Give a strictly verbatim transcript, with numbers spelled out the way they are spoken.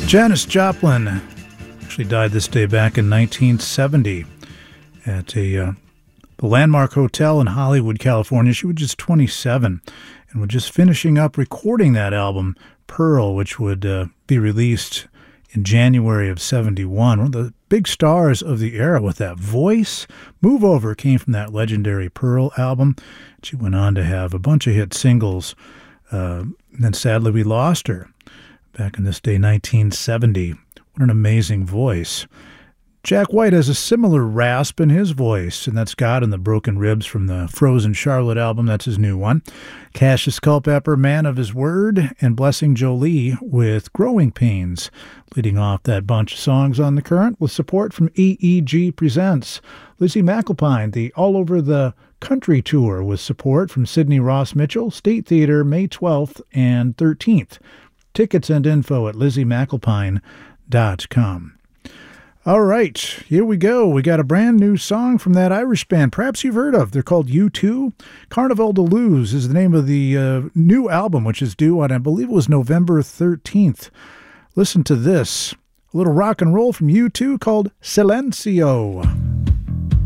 Janis Joplin actually died this day back in nineteen seventy at a uh, the Landmark Hotel in Hollywood, California. She was just twenty-seven and was just finishing up recording that album, Pearl, which would uh, be released in January of seventy-one. One of the big stars of the era with that voice. Move Over came from that legendary Pearl album. She went on to have a bunch of hit singles. Uh, and then sadly we lost her back in this day, nineteen seventy. What an amazing voice. Jack White has a similar rasp in his voice, and that's God and the Broken Ribs from the Frozen Charlotte album. That's his new one. Cassius Culpepper, Man of His Word, and Blessing Jolie with Growing Pains, leading off that bunch of songs on the current with support from E E G Presents. Lizzie McAlpine, the All Over the Country Tour, with support from Sidney Ross Mitchell, State Theater, May twelfth and thirteenth. Tickets and info at lizzie mcalpine dot com. All right, here we go. We got a brand new song from that Irish band perhaps you've heard of. They're called U two. Carnival de Luz is the name of the uh, new album, which is due on, I believe it was November thirteenth. Listen to this. A little rock and roll from U two called Silencio.